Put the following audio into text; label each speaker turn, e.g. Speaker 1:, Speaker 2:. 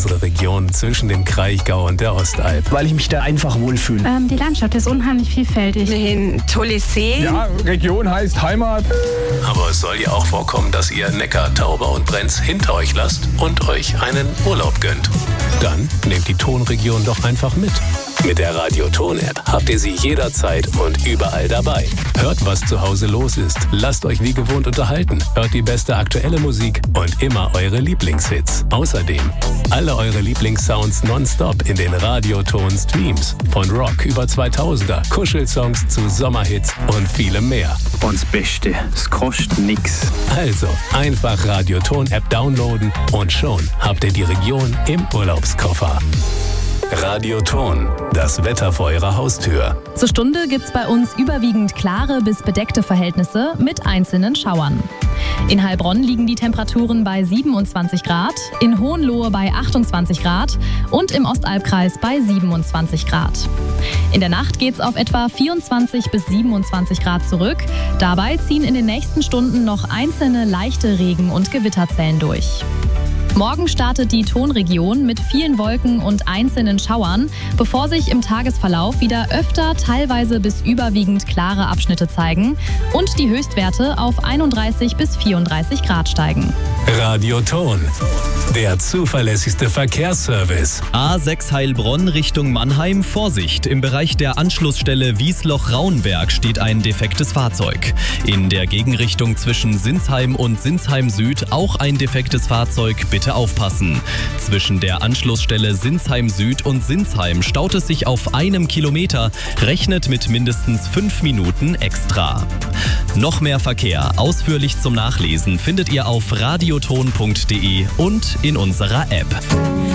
Speaker 1: unsere Region zwischen dem Kraichgau und der Ostalb.
Speaker 2: Weil ich mich da einfach wohlfühle.
Speaker 3: Die Landschaft ist unheimlich vielfältig.
Speaker 4: Ein tolles See.
Speaker 5: Ja, Region heißt Heimat.
Speaker 1: Aber es soll ja auch vorkommen, dass ihr Neckar, Tauber und Brenz hinter euch lasst und euch einen Urlaub gönnt. Dann nehmt die Tonregion doch einfach mit. Mit der Radio-Ton-App habt ihr sie jederzeit und überall dabei. Hört, was zu Hause los ist. Lasst euch wie gewohnt unterhalten. Hört die beste aktuelle Musik und immer eure Lieblingshits. Außerdem alle eure Lieblingssounds nonstop in den Radio-Ton-Streams. Von Rock über 2000er, Kuschelsongs zu Sommerhits und vielem mehr.
Speaker 2: Und das Beste, es kostet nix.
Speaker 1: Also einfach Radio-Ton-App downloaden und schon habt ihr die Region im Urlaubskoffer. Radio-Ton, das Wetter vor eurer Haustür.
Speaker 6: Zur Stunde gibt's bei uns überwiegend klare bis bedeckte Verhältnisse mit einzelnen Schauern. In Heilbronn liegen die Temperaturen bei 27 Grad, in Hohenlohe bei 28 Grad und im Ostalbkreis bei 27 Grad. In der Nacht geht's auf etwa 24 bis 27 Grad zurück. Dabei ziehen in den nächsten Stunden noch einzelne leichte Regen- und Gewitterzellen durch. Morgen startet die Tonregion mit vielen Wolken und einzelnen Schauern, bevor sich im Tagesverlauf wieder öfter teilweise bis überwiegend klare Abschnitte zeigen und die Höchstwerte auf 31 bis 34 Grad steigen.
Speaker 1: Radio-Ton, der zuverlässigste Verkehrsservice.
Speaker 7: A6 Heilbronn Richtung Mannheim, Vorsicht! Im Bereich der Anschlussstelle Wiesloch-Rauenberg steht ein defektes Fahrzeug. In der Gegenrichtung zwischen Sinsheim und Sinsheim Süd auch ein defektes Fahrzeug, bitte aufpassen. Zwischen der Anschlussstelle Sinsheim Süd und Sinsheim staut es sich auf 1 Kilometer, rechnet mit mindestens 5 Minuten extra. Noch mehr Verkehr, ausführlich zum Nachlesen, findet ihr auf radioton.de und in unserer App.